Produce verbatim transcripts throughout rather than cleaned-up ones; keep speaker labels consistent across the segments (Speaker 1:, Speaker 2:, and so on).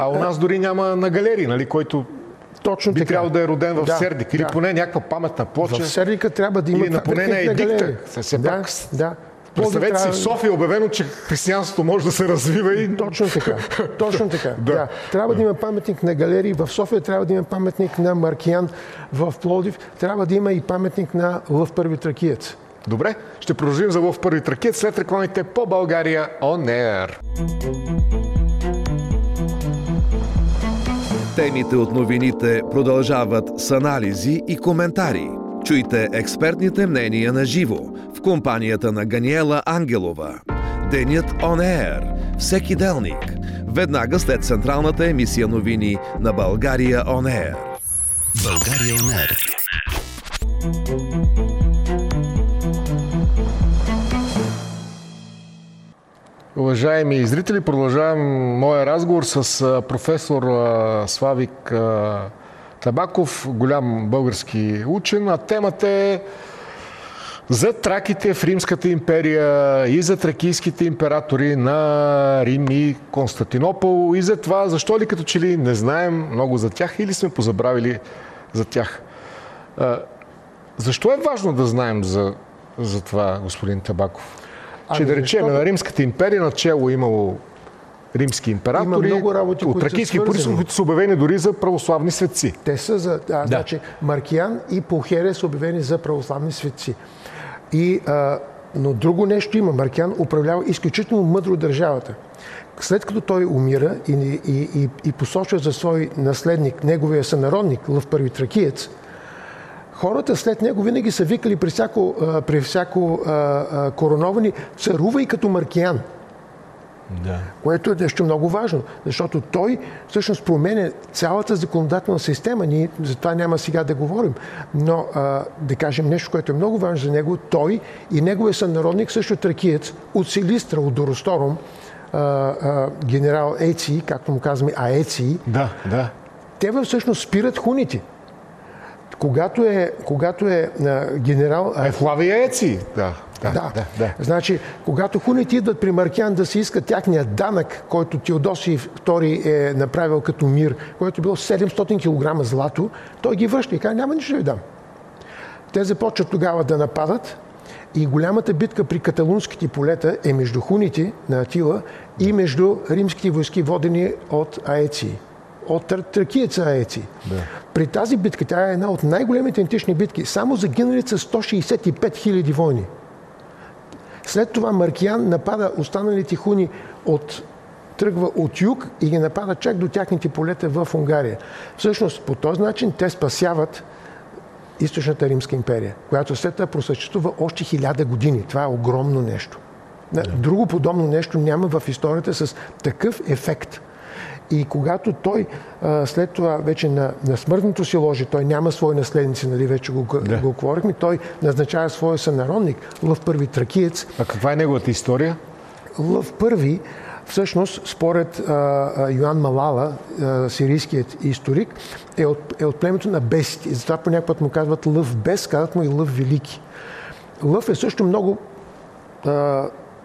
Speaker 1: А у нас дори няма на галерии, нали, който
Speaker 2: точно
Speaker 1: би
Speaker 2: така.
Speaker 1: трябвало да е роден в
Speaker 2: да,
Speaker 1: Сердик. Или
Speaker 2: да.
Speaker 1: поне някаква паметна плоча.
Speaker 2: В Сердика трябва да има
Speaker 1: или поне на едикта. Все
Speaker 2: да,
Speaker 1: пак,
Speaker 2: да.
Speaker 1: представете си,
Speaker 2: трябва...
Speaker 1: в София е обявено, че християнството може да се развива и...
Speaker 2: Точно така. Точно така.
Speaker 1: да.
Speaker 2: Да. Трябва да има паметник на галерии. В София трябва да има паметник на Маркиян. В Пловдив трябва да има и паметник на Лъв Първи Тракиец.
Speaker 1: Добре, ще продължим за Лъв Първи Тракиец след рекламите по България On Air.
Speaker 3: Темите от новините продължават с анализи и коментари. Чуйте експертните мнения на живо в компанията на Ганиела Ангелова. Денят On Air. Всеки делник. Веднага след централната емисия новини на България On Air.
Speaker 4: България On Air.
Speaker 1: Уважаеми зрители, продължавам моя разговор с професор Славик Табаков, голям български учен, а темата е за траките в Римската империя и за тракийските императори на Рим и Константинопол и за това, защо ли като че ли не знаем много за тях или сме позабравили за тях. Защо е важно да знаем за, за това, господин Табаков? Че да речем, на Римската империя начело имало римски императори,
Speaker 2: много работи,
Speaker 1: от тракийски происход, които са обявени дори за православни светци.
Speaker 2: Те са за... Да, да. Значи, Маркиян и Пулхерия са обявени за православни светци. И, а, но друго нещо има. Маркиян управлява изключително мъдро държавата. След като той умира и, и, и, и посочва за свой наследник, неговия сънародник, Лъв Първи Тракиец, хората след него винаги са викали при всяко, при всяко а, а, короновани царувай като Маркиян.
Speaker 1: Да.
Speaker 2: Което е нещо много важно, защото той всъщност променя цялата законодателна система. Ние за това няма сега да говорим. Но а, да кажем нещо, което е много важно за него, той и неговия сънародник, също тракиец, от Силистра, от Доросторум, а, а, генерал Еций, както му казваме Аеций,
Speaker 1: да, да.
Speaker 2: те всъщност спират хуните. Когато е, когато е а, генерал...
Speaker 1: Евлавий Еций, да. Да,
Speaker 2: да.
Speaker 1: да, да.
Speaker 2: Значи, когато хуните идват при Маркиян да си искат тяхния данък, който Теодосий втори е направил като мир, който е бил седемстотин килограма злато, той ги връща и казва, няма нищо да ви дам. Те започват тогава да нападат и голямата битка при каталунските полета е между хуните на Атила и между римските войски, водени от Аеций. От тракиеца Аеций. Да. При тази битка, тя е една от най-големите антични битки, само загинали са сто шейсет и пет хиляди войни. След това Маркиян напада останалите хуни от, тръгва от юг и ги напада чак до тяхните полета в Унгария. Всъщност, по този начин те спасяват Източната Римска империя, която след това просъществува още хиляда години. Това е огромно нещо. Да. Друго подобно нещо няма в историята с такъв ефект. И когато той а, след това вече на, на смъртното си ложе, той няма свои наследници, нали, вече го, да. го говорихме, той назначава своя сънародник, Лъв Първи Тракиец.
Speaker 1: А каква е неговата история?
Speaker 2: Лъв Първи, всъщност, според а, Йоан Малала, а, сирийският историк, е от, е от племето на бесите. И затова понякога му казват Лъв Бес, казват му и Лъв Велики. Лъв е също много, а,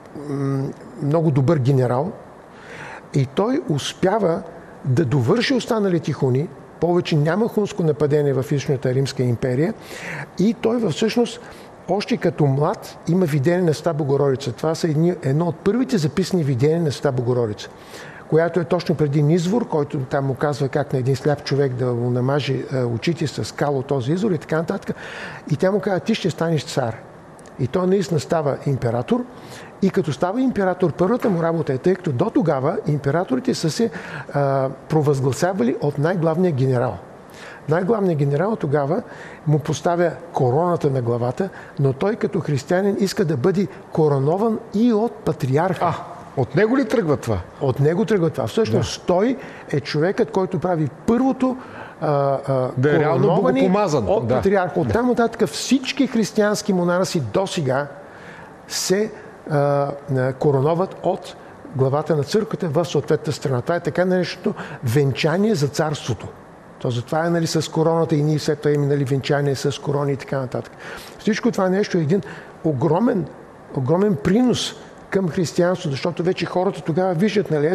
Speaker 2: много добър генерал. И той успява да довърши останалите хуни, повече няма хунско нападение в Източната Римска империя и той всъщност още като млад има видение на Света Богородица. Това са едни, едно от първите записани видения на Света Богородица, която е точно преди извор, който там му казва как на един сляп човек да му намаже очите с кал от този извор и така нататък. И тя му казва, ти ще станеш цар. И той наистина става император. И като става император, първата му работа е, тъй като до тогава императорите са се а, провъзгласявали от най-главния генерал. Най-главният генерал тогава му поставя короната на главата, но той като християнин иска да бъде коронован и от патриарха.
Speaker 1: А, от него ли тръгва това?
Speaker 2: От него тръгва това. Всъщност да. Той е човекът, който прави първото а, а,
Speaker 1: да е реално богопомазан
Speaker 2: от
Speaker 1: да.
Speaker 2: патриарха. От там нататък всички християнски монаси досега се а, короноват от главата на църквата в съответната страна. Това е така нареченото венчание за царството. То затова е, нали, с короната и ние след това имаме, нали, венчание с корони и така нататък. Всичко това нещо е един огромен, огромен принос към християнството, защото вече хората тогава виждат, нали, ето,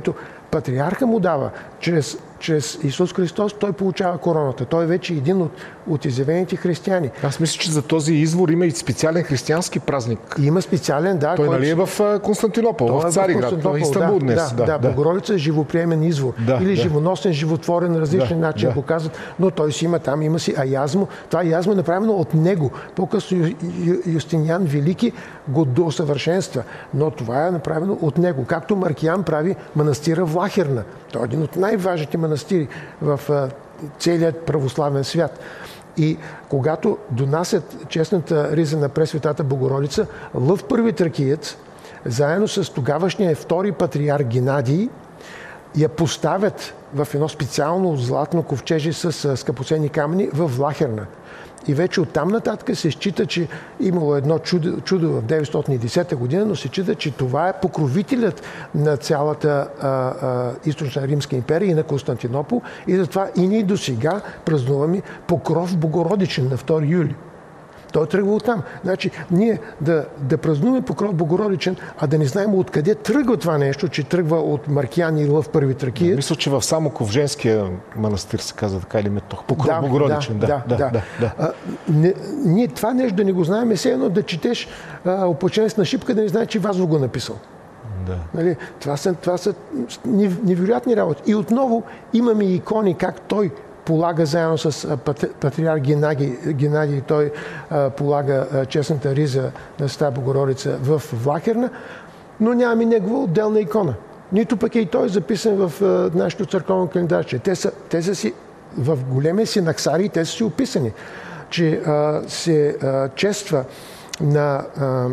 Speaker 2: Патриарха му дава. Чрез, чрез Исус Христос той получава короната. Той е вече един от, от изявените християни.
Speaker 1: Аз мисля, че за този извор има и специален християнски празник.
Speaker 2: Има специален, да.
Speaker 1: Той
Speaker 2: който...
Speaker 1: нали е в Константинопол,
Speaker 2: той
Speaker 1: в Цариград, в Истанбул
Speaker 2: да,
Speaker 1: днес.
Speaker 2: Да,
Speaker 1: да,
Speaker 2: да,
Speaker 1: да.
Speaker 2: Богородица е живоприемен извор.
Speaker 1: Да,
Speaker 2: или
Speaker 1: да.
Speaker 2: живоносен, животворен, различни
Speaker 1: да,
Speaker 2: начини
Speaker 1: да.
Speaker 2: го казват. Но той си има там, има си аязмо. Това аязмо е направено от него. По-късно Ю, Ю, Юстиниан Велики го доусъвършенства. Но това е направено от него. Както Маркиян прави манастира Влахерна. Той е един от най-важните манастири в целият православен свят. И когато донасят честната риза на Пресветата Богородица, Лъв Първи Тракиец, заедно с тогавашния втори патриарх Генадий, я поставят в едно специално златно ковчеже с скъпоценни камъни в Влахерна. И вече оттам нататък се счита, че имало едно чудо, чудо в деветстотин и десета година, но се счита, че това е покровителят на цялата а, а, източна Римска империя и на Константинопол. И затова и ние до сега празнуваме покров Богородичен на втори юли. Той тръгва оттам. Значи, ние да, да празнуваме покров Богородичен, а да не знаем откъде тръгва това нещо, че тръгва от Маркиян и Лъв Първи Тракиец.
Speaker 1: Мисля, че в Самоков женския манастир се казва така или метох. Покров
Speaker 2: да,
Speaker 1: Богородичен.
Speaker 2: Да, да, да. да, да. да. А, не, ние това нещо да не го знаем, е все едно да четеш опълченец на шипка, да не знаеш, че Вазов го написал.
Speaker 1: Да.
Speaker 2: Нали? Това са, това са невероятни работи. И отново имаме икони как той полага заедно с патриарх Генадий, Генадий той а, полага а, честната риза на Света Богородица в Влахерна, но нямаме негова отделна икона. Нито пък е и той записан в а, нашето църковно календарче. Те са, те са си в големия си наксари, те са си описани, че а, се а, чества на, а,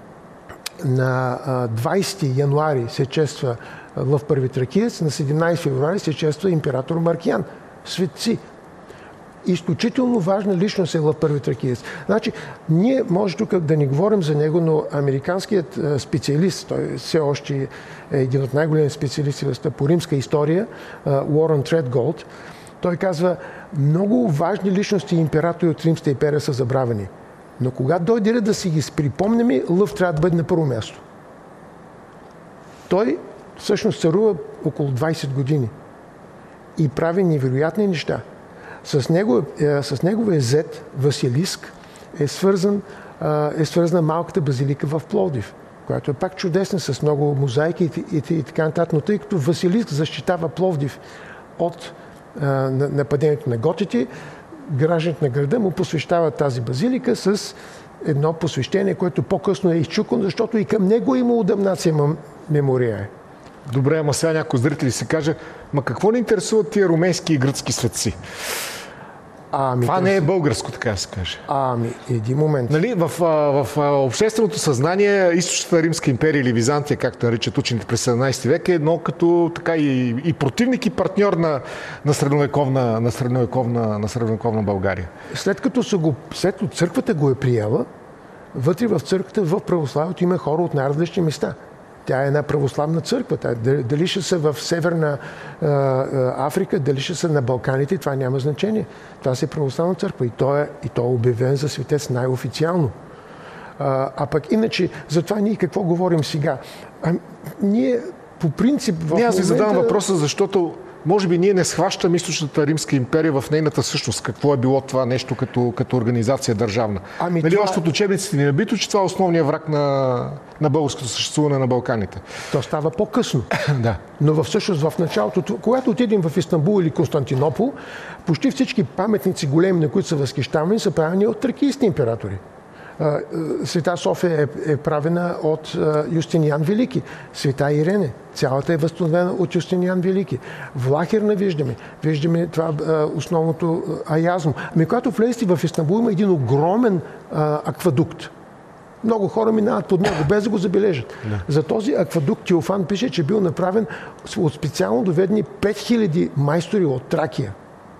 Speaker 2: на а, двайсети януари се чества Лъв Първи Тракиец, на седемнайсети февруари се чества император Маркиян. Светци. Изключително важна личност е Лъв Първи Тракиец. Значи, ние може тук да не говорим за него, но американският специалист, той все още е един от най-големите специалисти по римска история, Уорън Тредголд, той казва, много важни личности и императори от Римската империя са забравени. Но когато дойде да си ги припомняме, Лъв трябва да бъде на първо място. Той всъщност царува около двайсет години. И прави невероятни неща. С, него, е, с неговия зет Василиск е, свързан, е свързана малката базилика в Пловдив, която е пак чудесна, с много мозайки и, и, и така нататък. Но тъй като Василиск защитава Пловдив от а, нападението на готите, гражданите на града му посвещават тази базилика с едно посвещение, което по-късно е изчукано, защото и към него има удъмнация мемориае.
Speaker 1: Добре, ама сега някой зрители си каже, ма какво ни интересуват тия румейски и гръцки светци?
Speaker 2: Ами,
Speaker 1: това не е българско, така да се каже.
Speaker 2: Ами, един момент.
Speaker 1: Нали, в, в, в общественото съзнание Източната Римска империя или Византия, както наричат учените през седемнайсети век, е едно като така и, и противник и партньор на, на, средновековна, на, средновековна, на средновековна България.
Speaker 2: След като, са го, след като църквата го е приела, вътре в църквата, в православието има хора от най-различни места. Тя е една православна църква. Дали ще са в Северна Африка, дали ще са на Балканите, това няма значение. Това си е православна църква и той е, и той е обявен за светец най-официално. А, а пък иначе, за това ние какво говорим сега? А, ние по принцип в
Speaker 1: Не, аз ви
Speaker 2: момента...
Speaker 1: задавам въпроса, защото може би ние не схващаме Източната Римска империя в нейната същност. Какво е било това нещо като, като организация държавна?
Speaker 2: Ами
Speaker 1: нали
Speaker 2: това...
Speaker 1: още от учебниците ни набито, че това е основният враг на, на българското съществуване на Балканите.
Speaker 2: То става по-късно.
Speaker 1: Да.
Speaker 2: Но всъщност в началото, когато отидем в Истанбул или Константинопол, почти всички паметници големи, на които са възхищавани, са правени от тракийски императори. Света София е, е правена от Юстиниан Велики. Света Ирене, цялата е възстановена от Юстиниан Велики. Влахерна виждаме. Виждаме това основното аязмо. Ами когато влезете в Истанбул, има един огромен а, аквадукт. Много хора минават под него, без да го забележат. Да. За този аквадукт Теофан пише, че бил направен от специално доведени пет хиляди майстори от Тракия.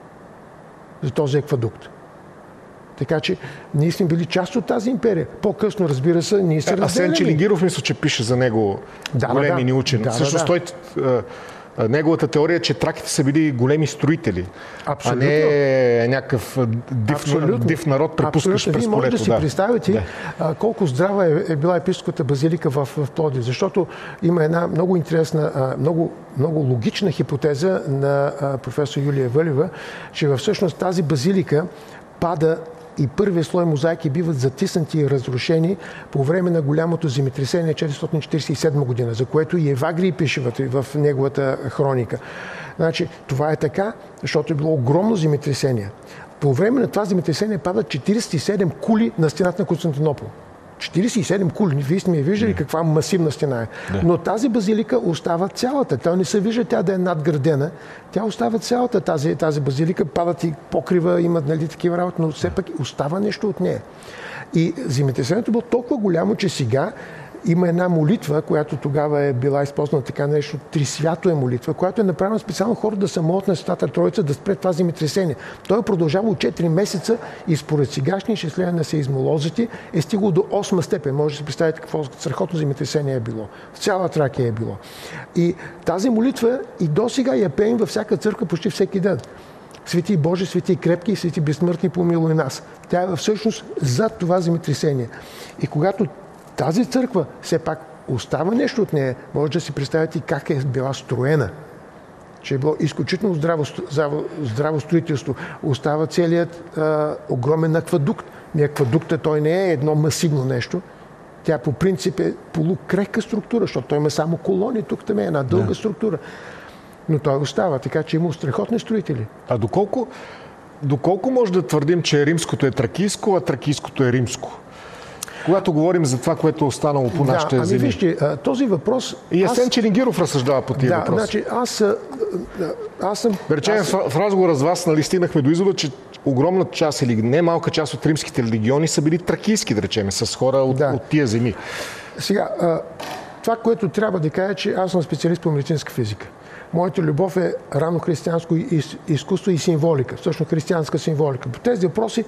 Speaker 2: За този аквадукт. Така че ние сме били част от тази империя. По-късно, разбира се, ние се разделяме.
Speaker 1: Асен Челигиров мисля, че пише за него
Speaker 2: да,
Speaker 1: големи
Speaker 2: да,
Speaker 1: ни учени.
Speaker 2: Да,
Speaker 1: Всъщност
Speaker 2: да,
Speaker 1: той неговата теория е, че траките са били големи строители,
Speaker 2: Абсолютно.
Speaker 1: а не някакъв див, див народ, препускащ през полето.
Speaker 2: Вие може да си
Speaker 1: да.
Speaker 2: представите да. А, колко здрава е, е била епископската базилика в, в Пловдив, защото има една много интересна, а, много, много логична хипотеза на а, професор Юлия Вълева, че всъщност тази базилика пада и първият слой мозайки биват затиснати и разрушени по време на голямото земетресение четиристотин четиридесет и седма година, за което и Евагрий пише в, в неговата хроника. Значи, това е така, защото е било огромно земетресение. По време на това земетресение падат четиридесет и седем кули на стената на Константинопол. четиридесет и седем кули. Вие сте ми виждали каква масивна стена е. Да. Но тази базилика остава цялата. Тя не се вижда тя да е надградена. Тя остава цялата тази, тази базилика. Падат и покрива, имат нали, такива работи, но все пак остава нещо от нея. И земетресението било толкова голямо, че сега има една молитва, която тогава е била използвана така нещо, Трисвято е молитва, която е направена специално хора да се молят на Светата Троица да спре това земетресение. Той е продължавал четири месеца и според сегашни изчисления на сеизмолозите е стигал до осма степен. Може да си представите какво страхотно земетресение е било. В цяла Тракия е било. И тази молитва и до сега я пеем във всяка църква почти всеки ден. Свети Боже, свети крепки, свети безсмъртни, помилуй нас. Тя е всъщност за това земетресение. И когато тази църква все пак остава нещо от нея, може да си представите как е била строена. Че е било изключително здраво, здраво, здраво строителство. Остава целият а, огромен аквадукт. И аквадуктът той не е едно масивно нещо. Тя по принцип е полукрехка структура, защото той има само колони, тук там е една дълга да. структура. Но той остава, така че има страхотни строители.
Speaker 1: А доколко, доколко може да твърдим, че римското е тракийско, а тракийското е римско? Когато говорим за това, което е останало по нашите
Speaker 2: да, ами
Speaker 1: земи.
Speaker 2: Вижте, този въпрос...
Speaker 1: И Есен аз... Челингиров разсъждава по тия
Speaker 2: да,
Speaker 1: въпроси.
Speaker 2: Значи, аз, аз съм...
Speaker 1: Да речем,
Speaker 2: аз...
Speaker 1: в разговора с вас нали, стигнахме до извода, че огромна част или не малка част от римските легиони са били тракийски, да речем, с хора от, да. от тия земи.
Speaker 2: Сега, това, което трябва да кажа, че аз съм специалист по медицинска физика. Моята любов е рано християнско изкуство и символика, всъщност християнска символика. По тези въпроси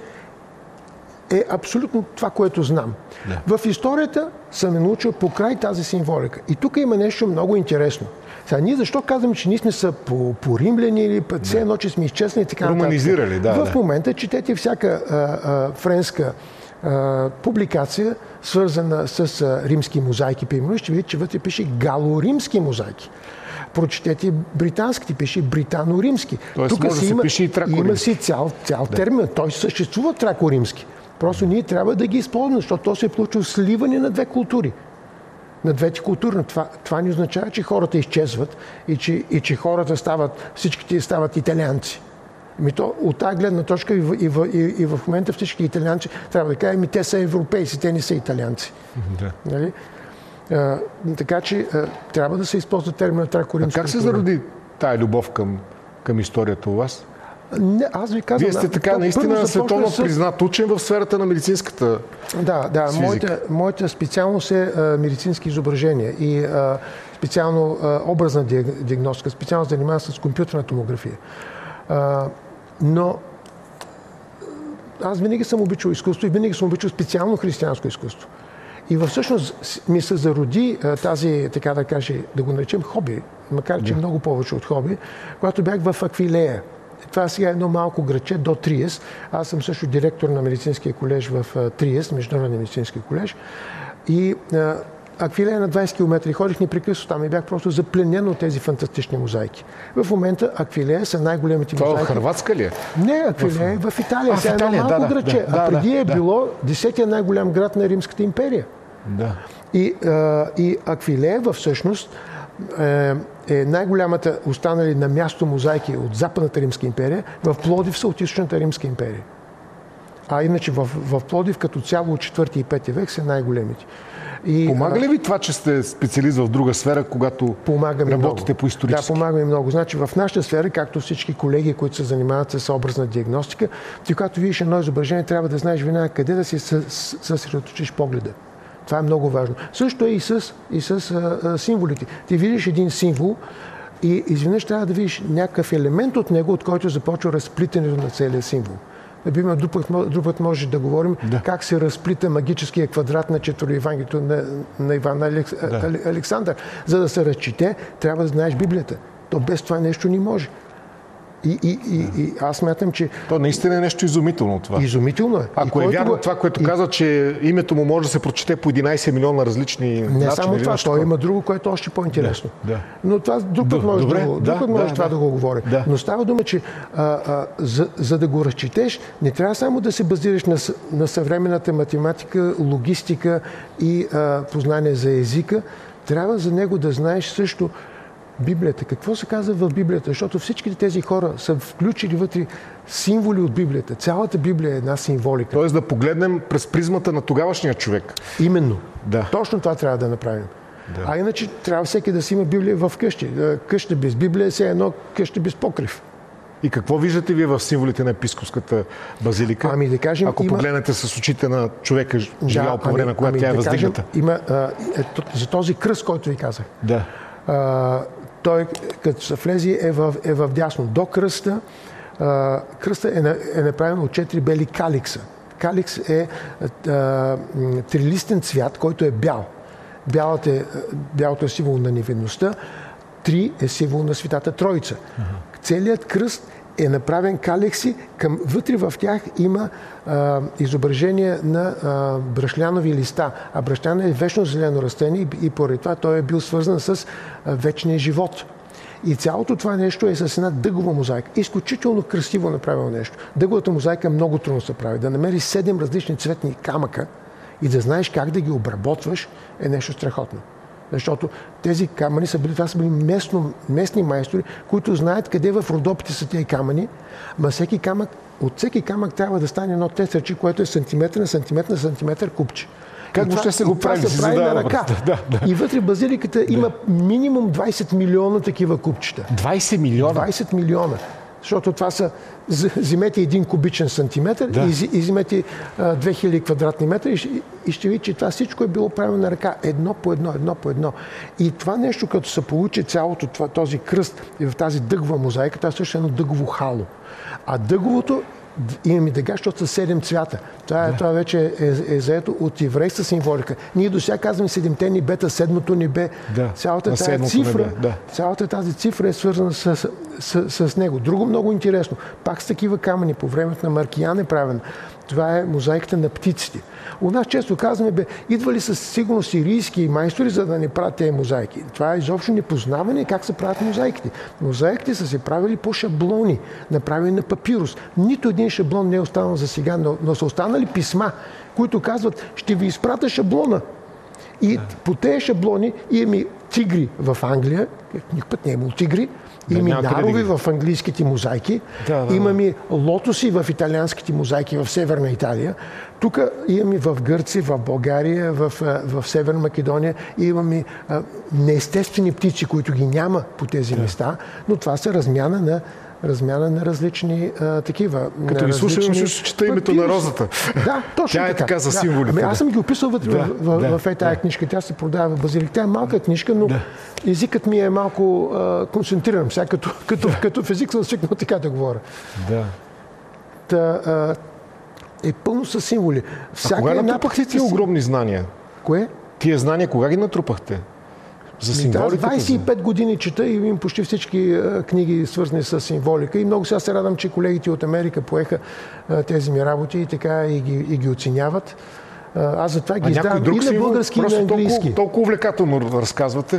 Speaker 2: е абсолютно това, което знам. Да. В историята съм е научил покрай тази символика. И тук има нещо много интересно. Сега, ние защо казваме, че ние сме са по, по римляни или път все едно, че сме изчезнали така нататък?
Speaker 1: Романизирали, да.
Speaker 2: В
Speaker 1: да.
Speaker 2: момента четете всяка а, а, френска а, публикация, свързана с а, римски мозайки, примерно, ще видите, че вътре пише галоримски мозайки. Прочетете британските, пише британо-римски.
Speaker 1: Тоест
Speaker 2: тук
Speaker 1: може да се пише и тракоримски.
Speaker 2: Има си цял, цял да. термин. Той съществува тракоримски. Просто ние трябва да ги използваме, защото то се е получило сливане на две култури. На двете култури. Това, това не означава, че хората изчезват и че, и че хората стават, всичките стават италианци. Ами то, от тази гледна точка и в, и, в, и, и в момента всички италианци трябва да кажем, те са европейци, те не са италианци.
Speaker 1: Да.
Speaker 2: Нали? А, така че а, трябва да се използва термина тракоримска.
Speaker 1: А как се зароди тая любов към, към историята у вас?
Speaker 2: Не, аз ви казвам...
Speaker 1: Вие сте така наистина световно с... признат учен в сферата на медицинската
Speaker 2: Да, да. Моята, моята специалност е а, медицински изображения и а, специално а, образна диагностика, специално занимава с компютърна томография. А, но аз винаги съм обичал изкуство и винаги съм обичал специално християнско изкуство. И всъщност ми се зароди а, тази, така да каже, да го наречем хоби, макар че yeah. много повече от хоби, когато бях в Аквилея. Това сега е едно малко градче до Триест. Аз съм също директор на медицинския колеж в Триест, Международния медицински колеж. И а, Аквилея на двайсет километра ходих непрекъснато там и бях просто запленен от тези фантастични мозайки. В момента Аквилея са най-големите мозайки.
Speaker 1: Това в Хърватска ли е?
Speaker 2: Не, Аквилея е в Италия.
Speaker 1: А,
Speaker 2: сега
Speaker 1: в Италия,
Speaker 2: едно малко
Speaker 1: да,
Speaker 2: градче.
Speaker 1: Да,
Speaker 2: а преди
Speaker 1: да,
Speaker 2: е
Speaker 1: да.
Speaker 2: било десетия най-голям град на Римската империя.
Speaker 1: Да.
Speaker 2: И, а, и Аквилея всъщност е, е най-голямата останали на място мозайки от Западната Римска империя, в Пловдив са от Източната Римска империя. А иначе в, в Пловдив като цяло от четвърти и пети век са най-големите. И,
Speaker 1: помага ли ви това, че сте специалист в друга сфера, когато работите
Speaker 2: много.
Speaker 1: по исторически?
Speaker 2: Да, помага ми много. Значи в нашата сфера, както всички колеги, които се занимават с образна диагностика, ти когато видиш едно изображение, трябва да знаеш винаги къде да си съсредоточиш погледа. Това е много важно. Също е и с, и с а, а, символите. Ти видиш един символ и изведнъж трябва да видиш някакъв елемент от него, от който започва разплитането на целия символ. Например, друг път, друг път може да говорим да. как се разплита магическия квадрат на четвъртоевангелието на, на Иван Алекс, да. Александър. За да се разчете, трябва да знаеш Библията. То без това нещо не може. И, и, и, и аз смятам, че...
Speaker 1: То наистина е нещо изумително това.
Speaker 2: Изумително е.
Speaker 1: Ако е вярно това, което и... казва, че името му може да се прочете по единайсет милиона различни
Speaker 2: не
Speaker 1: начини.
Speaker 2: Не само това,
Speaker 1: нещо...
Speaker 2: той има друго, което е още по-интересно.
Speaker 1: Да, да.
Speaker 2: Но това друг път може,
Speaker 1: Добре,
Speaker 2: да,
Speaker 1: да,
Speaker 2: друг път може
Speaker 1: да,
Speaker 2: това да, да го говоря.
Speaker 1: Да.
Speaker 2: Но става дума, че а, а, за, за да го разчетеш, не трябва само да се базираш на, на съвременната математика, логистика и а, познание за езика. Трябва за него да знаеш също Библията. Какво се казва в Библията? Защото всички тези хора са включили вътре символи от Библията. Цялата Библия е една символика.
Speaker 1: Тоест да погледнем през призмата на тогавашния човек.
Speaker 2: Именно.
Speaker 1: Да.
Speaker 2: Точно това трябва да направим.
Speaker 1: Да.
Speaker 2: А иначе трябва всеки да си има Библия в къщи. Къща без Библия е все едно къща без покрив.
Speaker 1: И какво виждате вие в символите на епископската базилика?
Speaker 2: Ами да кажем,
Speaker 1: ако
Speaker 2: има...
Speaker 1: погледнете с очите на човека, живял
Speaker 2: да,
Speaker 1: по време,
Speaker 2: ами,
Speaker 1: когато
Speaker 2: ами,
Speaker 1: тя е
Speaker 2: да
Speaker 1: въздигната.
Speaker 2: Кажем, има, а, е, за този кръст, който ви казах.
Speaker 1: Да.
Speaker 2: А, той, като се влезе, е в, е в дясно. До кръста, а, кръста е, на, е направен от четири бели каликса. Каликс е а, трилистен цвят, който е бял. Бялата е, бялото е символ на невинността, три е символ на Светата Троица. Uh-huh. Целият кръст е направен калекси, към вътре в тях има а, изображение на а, брашлянови листа. А брашляна е вечно зелено растение и, и поради това той е бил свързан с а, вечния живот. И цялото това нещо е с една дъгова мозайка. Изключително красиво направено нещо. Дъговата мозайка много трудно се прави. Да намериш седем различни цветни камъка и да знаеш как да ги обработваш е нещо страхотно. Защото тези камъни са били, това са били местно, местни майстори, които знаят къде в Родопите са тези камъни, но всеки камък, от всеки камък трябва да стане едно тесърче, което е сантиметър на сантиметър на сантиметър купче.
Speaker 1: Как въобще се го прави?
Speaker 2: Това се прави на ръка.
Speaker 1: Да, да.
Speaker 2: И вътре в базиликата да. Има минимум двайсет милиона такива купчета.
Speaker 1: двайсет милиона?
Speaker 2: двайсет милиона. Защото това са, вземете един кубичен сантиметър да. и, и вземете а, две хиляди квадратни метра и, и ще видите, че това всичко е било правено на ръка. Едно по едно, едно по едно. И това нещо, като се получи цялото това, този кръст и в тази дъгова мозайка, това също е едно дъгово хало. А дъговото имаме дъга, защото са седем цвята. Това, да. това вече е, е заето от еврейска символика. Ние до сега казваме седемте небета, седмото небе. Да. Цялата тази цифра, да. цялата тази цифра е свързана с, с, с, с него. Друго много интересно. Пак с такива камъни по времето на Маркиян е правен. Това е мозайката на птиците. У нас често казваме, бе, идвали са сигурно сирийски майстори, за да не правят тези мозайки. Това е изобщо непознаване как се правят мозайките. Мозайките са се правили по шаблони, направени на папирус. Нито един шаблон не е останал за сега, но, но са останали писма, които казват, ще ви изпратя шаблона. И да. по тези шаблони имаме тигри в Англия, никакъв път не е имало тигри, да, имаме нарови да в английските мозайки, да, да, имаме лотоси в италианските мозайки в Северна Италия, тук имаме в Гърция, в България, в, в Северна Македония, имаме а, неестествени птици, които ги няма по тези да. места, но това са размяна на размяна на различни а, такива.
Speaker 1: Като ги слушаме, ще чета името на розата.
Speaker 2: Да, точно
Speaker 1: Тя е
Speaker 2: така.
Speaker 1: така за
Speaker 2: да.
Speaker 1: символите.
Speaker 2: Ами, аз съм ги описал вътре
Speaker 1: да,
Speaker 2: в, в,
Speaker 1: да,
Speaker 2: в е тая
Speaker 1: да.
Speaker 2: книжка. Тя се продава в базилик. Тя е малка книжка, но да. езикът ми е малко а, концентриран. Сега като, като, да. като в език съм свикнал така да говоря.
Speaker 1: Да.
Speaker 2: Та, а, е пълно с символи.
Speaker 1: Всяка а кога натрупахте тия огромни знания?
Speaker 2: Кое?
Speaker 1: Тия знания кога ги натрупахте? За символиката?
Speaker 2: двайсет и пет години чета и имам почти всички а, книги, свързани с символика. И много сега се радвам, че колегите от Америка поеха а, тези ми работи и така и ги, и ги оценяват. А, аз затова ги издавам и на български, и на английски.
Speaker 1: Толкова, толкова увлекателно разказвате.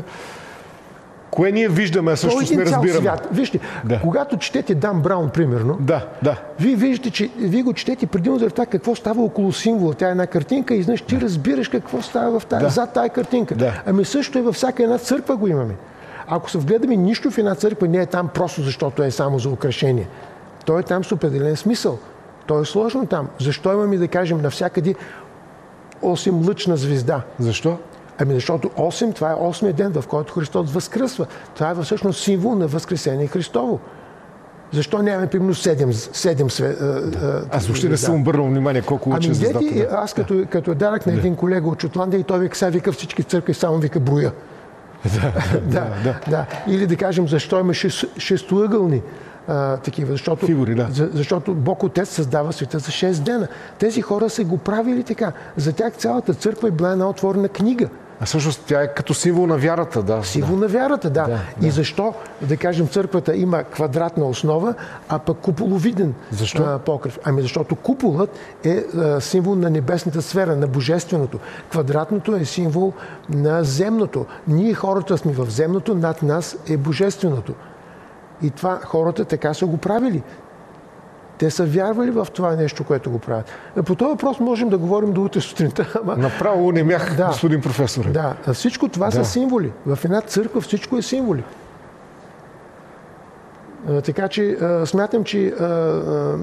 Speaker 1: Кое ние виждаме, а също сме разбираме?
Speaker 2: Свят. Вижте, да. когато четете Дан Браун, примерно,
Speaker 1: да, да.
Speaker 2: вие виждате, че вие го четете предимно за това какво става около символа. Тя е една картинка и знаеш, ти разбираш какво става в тази, да. зад тази картинка. Да. Ами също и във всяка една църква го имаме. Ако се вгледаме, нищо в една църква не е там просто защото е само за украшение. Той е там с определен смисъл. Той е сложно там. Защо имаме, да кажем, навсякъде осем лъчна звезда?
Speaker 1: Защо?
Speaker 2: Ами защото осем, това е осмия ден, в който Христос възкръсва. Това е всъщност символ на възкресение Христово. Защо нямаме примерно седем, седем све...
Speaker 1: Да. Аз въобще не съм обърнал внимание колко уча
Speaker 2: ами,
Speaker 1: звездата.
Speaker 2: Ами аз като, като дарах на един да. колега от Шотландия и той вика, сега вика всички църкви, само вика броя.
Speaker 1: Да, да, да,
Speaker 2: да. Или да кажем, защо има шест, шестоъгълни а, такива, защото,
Speaker 1: фигури, да.
Speaker 2: за, защото Бог Отец създава света за шест дена. Тези хора са го правили така. За тях цялата църква е била една отворена книга.
Speaker 1: А всъщност тя е като символ на вярата, да.
Speaker 2: Символ на вярата, да.
Speaker 1: Да,
Speaker 2: И
Speaker 1: да.
Speaker 2: защо, да кажем, църквата има квадратна основа, а пък куполовиден
Speaker 1: Защо?
Speaker 2: а, покрив? Ами защото куполът е а, символ на небесната сфера, на божественото. Квадратното е символ на земното. Ние хората сме в земното, над нас е божественото. И това хората така са го правили. Те са вярвали в това нещо, което го правят. По този въпрос можем да говорим до утре сутринта. Ама...
Speaker 1: Направо не мях,
Speaker 2: Да.
Speaker 1: господин професор.
Speaker 2: Да, всичко това
Speaker 1: Да.
Speaker 2: са символи. В една църква всичко е символи. А, така че а, смятам, че а, а,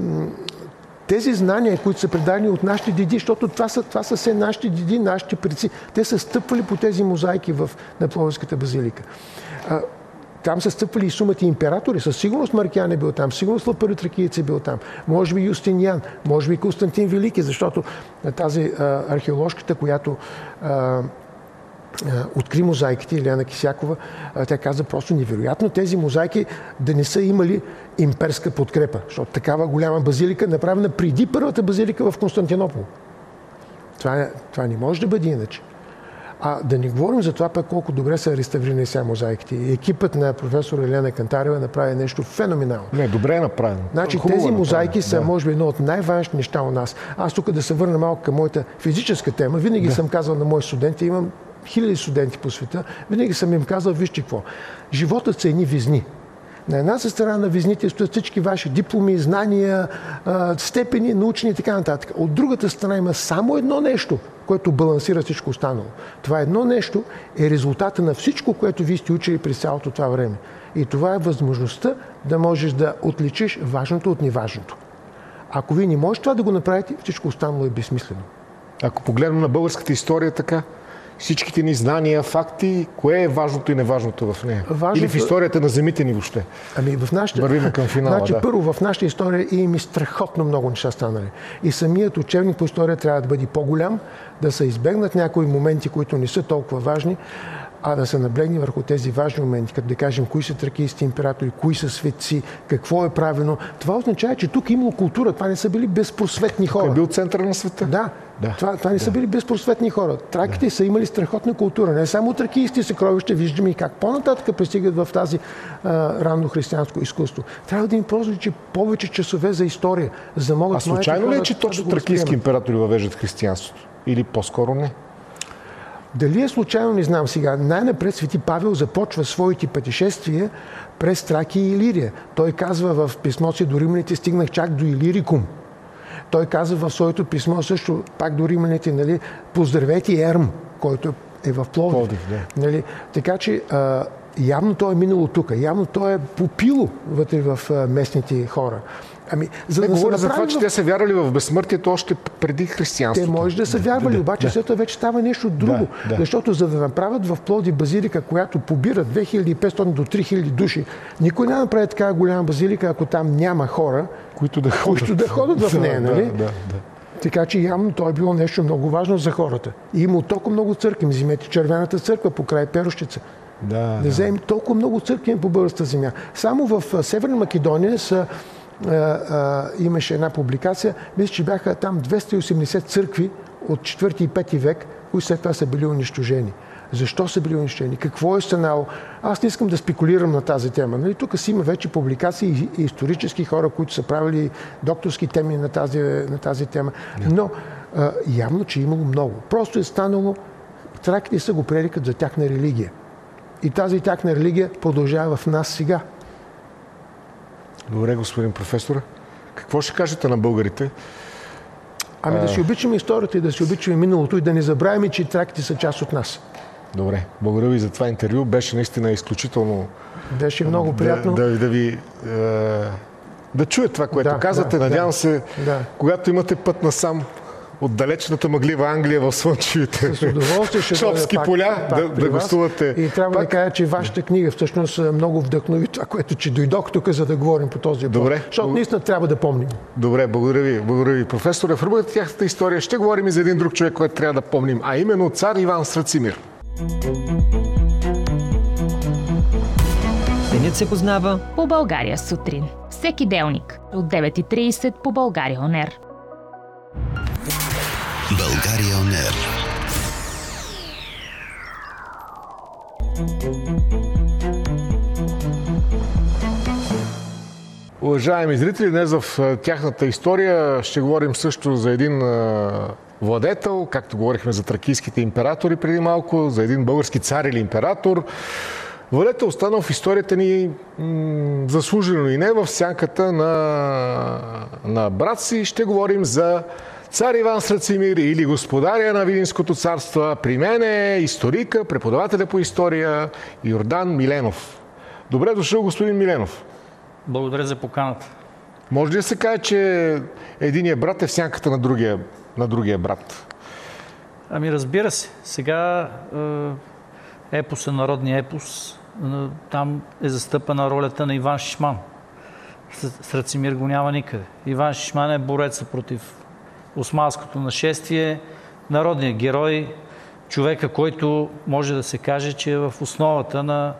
Speaker 2: тези знания, които са предадени от нашите деди, защото това са, това са все нашите деди, нашите предци, те са стъпвали по тези мозайки в, на Пловдивската базилика. А, Там са стъпвали и сумати императори. Със сигурност Маркиан е бил там, сигурност Лъпарютракиец е бил там. Може би Юстиниан, може би Константин Велики, защото тази а, археоложката, която а, а, откри мозайките, Илияна Кисякова, а, тя каза просто невероятно тези мозайки да не са имали имперска подкрепа. Защото такава голяма базилика, направена преди първата базилика в Константинопол. Това, това не може да бъде иначе. А да не говорим за това пък колко добре са реставрирани сега мозайките. И екипът на професор Елена Кантарева направи нещо феноменално.
Speaker 1: Не, добре е направено.
Speaker 2: Значи
Speaker 1: Хубаво
Speaker 2: тези
Speaker 1: е
Speaker 2: мозайки
Speaker 1: направено.
Speaker 2: са,
Speaker 1: Да.
Speaker 2: може би, едно от най-важните неща у нас. Аз тук да се върна малко към моята физическа тема. Винаги да. съм казал на мои студенти, имам хиляди студенти по света, винаги съм им казал, вижте какво, животът са едни везни. На една страна на везните стоят всички ваши дипломи, знания, степени, научни и така нататък. От другата страна има само едно нещо, което балансира всичко останало. Това едно нещо е резултата на всичко, което вие сте учили през цялото това време. И това е възможността да можеш да отличиш важното от неважното. Ако вие не можете това да го направите, всичко останало е безсмислено.
Speaker 1: Ако погледнем на българската история така, всичките ни знания, факти, кое е важното и неважното в нея?
Speaker 2: Важното...
Speaker 1: Или в историята на земите ни въобще?
Speaker 2: Ами в нашата...
Speaker 1: Вървим към финала,
Speaker 2: значи,
Speaker 1: да.
Speaker 2: първо, в нашата история има страхотно много неща станали. И самият учебник по история трябва да бъде по-голям, да се избегнат някои моменти, които не са толкова важни, а да се наблегне върху тези важни моменти, като да кажем кои са тракийските императори, кои са светци, какво е правено. Това означава, че тук имало култура. Това не са били безпросветни хора.
Speaker 1: Е бил центъра на света.
Speaker 2: Да,
Speaker 1: Да.
Speaker 2: Това, това не
Speaker 1: Да.
Speaker 2: са били безпросветни хора. Траките да. са имали страхотна култура. Не само тракийските съкровища, виждаме и как по-нататък пристигат в тази а, ранно християнско изкуство. Трябва да им прозрачи повече часове за история, за да могат...
Speaker 1: А случайно ли е, че
Speaker 2: това
Speaker 1: точно
Speaker 2: да го
Speaker 1: тракийски
Speaker 2: възприемат?
Speaker 1: императори въвеждат християнството? Или по-скоро не?
Speaker 2: Дали е случайно, не знам сега. Най-напред Свети Павел започва своите пътешествия през Тракия и Илирия. Той казва в писмо си до римляните, стигнах чак до Илирикум. Той казва в своето писмо също, пак до римляните, нали, поздравете Ерм, който е в Пловдив.
Speaker 1: Пловдив, да.
Speaker 2: Нали, така че а, явно той е минало тук. Явно той е попило вътре в а, местните хора. Ами, за
Speaker 1: Не
Speaker 2: да
Speaker 1: говоря
Speaker 2: се
Speaker 1: за това,
Speaker 2: направи
Speaker 1: че
Speaker 2: в...
Speaker 1: те са вярвали в безсмъртието още преди
Speaker 2: Те
Speaker 1: християнството.
Speaker 2: може да са вярвали,
Speaker 1: Да,
Speaker 2: обаче
Speaker 1: да.
Speaker 2: след това вече става нещо друго.
Speaker 1: Да, да.
Speaker 2: Защото за да направят в Пловдив базилика, която побира две хиляди и петстотин до три хиляди души, никой не направи такава голяма базилика, ако там няма хора,
Speaker 1: които да ходят,
Speaker 2: които да ходят в нея, нали?
Speaker 1: Да, да, да.
Speaker 2: Така че явно то е било нещо много важно за хората. И има толкова много църкви. Вземете Червената църква покрай Перущица.
Speaker 1: Да,
Speaker 2: Да
Speaker 1: да.
Speaker 2: вземем толкова много църкви по българската земя. Само в а, Северна Македония са, а, а, имаше една публикация, мисля, че бяха там двеста и осемдесет църкви от четвърти и пети век, които след това са били унищожени. Защо са били унищожени? Какво е станало? Аз не искам да спекулирам на тази тема. Нали? Тук си има вече публикации и исторически хора, които са правили докторски теми на тази, на тази тема. Но а, явно, че е имало много. Просто е станало, траките са го приели като за тяхна религия. И тази тяхна религия продължава в нас сега.
Speaker 1: Добре, господин професор. Какво ще кажете на българите?
Speaker 2: Ами да си обичаме историята и да си обичаме миналото и да не забравяме, че траките са част от нас.
Speaker 1: Добре, благодаря ви за това интервю. Беше наистина изключително...
Speaker 2: Беше много приятно.
Speaker 1: Да, да, да ви... Е, да чуя това, което
Speaker 2: Да,
Speaker 1: казвате.
Speaker 2: да,
Speaker 1: Надявам
Speaker 2: да,
Speaker 1: се,
Speaker 2: да.
Speaker 1: когато имате път насам от далечната мъглива Англия в слънчевите
Speaker 2: С удоволствие ще
Speaker 1: Шопски
Speaker 2: бъда
Speaker 1: поля,
Speaker 2: пак,
Speaker 1: да,
Speaker 2: пак при
Speaker 1: да
Speaker 2: вас.
Speaker 1: гостувате.
Speaker 2: И трябва
Speaker 1: пак.
Speaker 2: да кажа, че вашата книга всъщност много вдъхнови това, което че дойдох тук, за да говорим по този въпрос.
Speaker 1: Добре.
Speaker 2: Защото наистина трябва да помним.
Speaker 1: Добре, благодаря ви, благодаря ви, професоре. В рубриката тяхната история ще говорим и за един друг човек, който трябва да помним, а именно цар Иван Страцимир.
Speaker 5: Денят се познава
Speaker 6: по България сутрин. Всеки делник от девет и трийсет по България ОНЕР.
Speaker 4: България ОНЕР.
Speaker 1: Уважаеми зрители, днес в тяхната история ще говорим също за един владетел, както говорихме за тракийските императори преди малко, за един български цар или император. Владетел останал в историята ни м- заслужено и не в сянката на, на брат си. Ще говорим за цар Иван Срацимир или господаря на Видинското царство. При мен е историка, преподавателя по история Йордан Миленов. Добре дошъл, господин Миленов.
Speaker 5: Благодаря за поканата.
Speaker 1: Може ли да се каже, че единият брат е в сянката на другия, на другия брат?
Speaker 5: Ами разбира се. Сега е, епоса, народния епос, там е застъпена ролята на Иван Шишман. Срацимир го няма никъде. Иван Шишман е бореца против османското нашествие, народният герой, човека, който може да се каже, че е в основата на